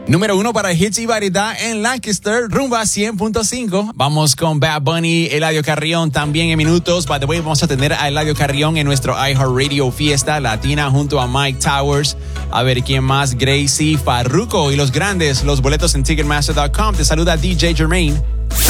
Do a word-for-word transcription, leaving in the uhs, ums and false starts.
Número uno para Hits y Variedad en Lancaster, Rumba cien punto cinco. Vamos con Bad Bunny, Eladio Carrión también en minutos. By the way, vamos a tener a Eladio Carrión en nuestro iHeartRadio Fiesta Latina junto a Mike Towers. A ver quién más, Gracie, Farruko y los grandes. Los boletos en Ticketmaster punto com. Te saluda D J Jermaine.